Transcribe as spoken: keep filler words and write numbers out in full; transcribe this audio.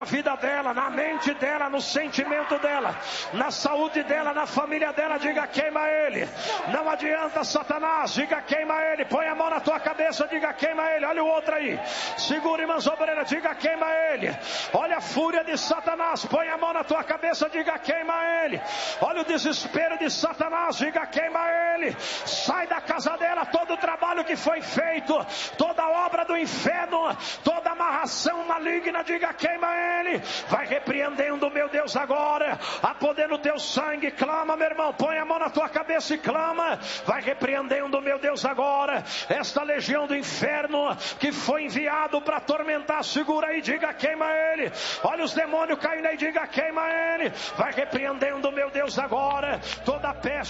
vida dela, na mente dela, no sentimento dela, na saúde dela, na família dela. Diga: queima ele. Não adianta, Satanás. Diga: queima ele. Põe a mão na tua cabeça. Diga: queima ele. Olha o outro aí. Segura, irmãs obreiras. Diga: queima ele. Olha a fúria de Satanás. Põe a mão na tua cabeça. Diga: queima ele. Olha o desespero de Satanás. Diga: queima ele. Sai da casa dela todo o trabalho que foi feito, toda a obra do inferno, toda amarração maligna. Diga: queima ele. Ele vai repreendendo, meu Deus, agora. Há poder no teu sangue. Clama, meu irmão. Põe a mão na tua cabeça e clama. Vai repreendendo, meu Deus, agora esta legião do inferno que foi enviado para atormentar. Segura aí. Diga: queima ele. Olha os demônios caindo aí. Diga: queima ele. Vai repreendendo, meu Deus, agora toda a peste.